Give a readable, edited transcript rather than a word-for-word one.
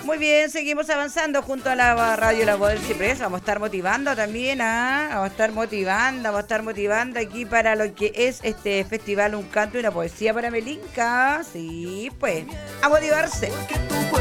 Muy bien, seguimos avanzando junto a la radio La Voz del Ciprés. Vamos a estar motivando también, vamos a estar motivando aquí para lo que es este festival Un Canto y una Poesía para Melinka. Sí, pues, a motivarse.